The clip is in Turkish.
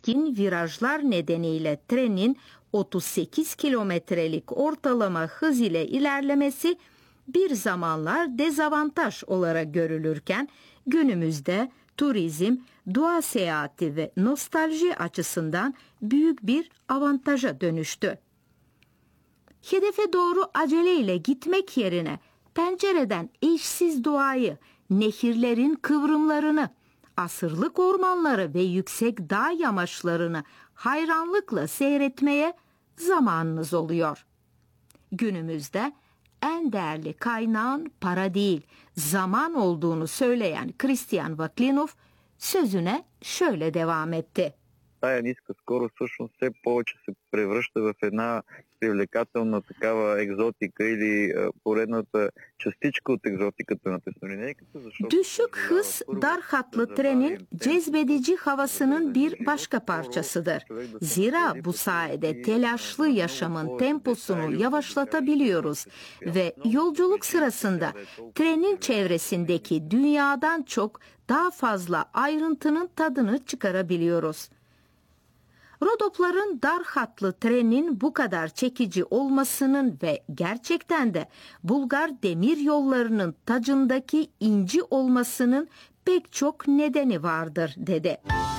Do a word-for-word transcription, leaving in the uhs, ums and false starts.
keskin virajlar nedeniyle trenin otuz sekiz kilometrelik ortalama hız ile ilerlemesi bir zamanlar dezavantaj olarak görülürken günümüzde turizm, doğa seyahati ve nostalji açısından büyük bir avantaja dönüştü. Hedefe doğru aceleyle gitmek yerine pencereden eşsiz doğayı, nehirlerin kıvrımlarını, asırlık ormanları ve yüksek dağ yamaçlarını hayranlıkla seyretmeye zamanınız oluyor. Günümüzde en değerli kaynağın para değil, zaman olduğunu söyleyen Christian Vaclinov sözüne şöyle devam etti. Тая ниска скорост всъщност все повече се превръща в една привлекателна такава екзотика или поредната частичка от екзотиката на теснолинейката. Düşük hız dar hatlı trenin cezbedici havasının bir başka parçasıdır. Zira bu sayede telaşlı yaşamın temposunu yavaşlatabiliyoruz ve yolculuk sırasında trenin çevresindeki dünyadan çok daha fazla ayrıntının tadını çıkarabiliyoruz. Rodopların dar hatlı trenin bu kadar çekici olmasının ve gerçekten de Bulgar demir yollarının tacındaki inci olmasının pek çok nedeni vardır dedi.